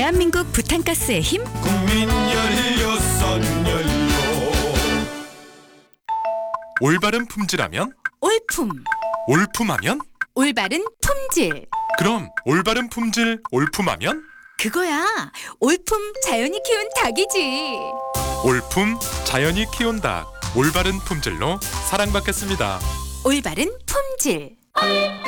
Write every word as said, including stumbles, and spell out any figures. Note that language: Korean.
대한민국 부탄가스의 힘 국민 열여섯 연료. 올바른 품질하면? 올품 올품하면? 올바른 품질 그럼 올바른 품질 올품하면? 그거야 올품 자연이 키운 닭이지. 올품 자연이 키운 닭 올바른 품질로 사랑받겠습니다. 올바른 품질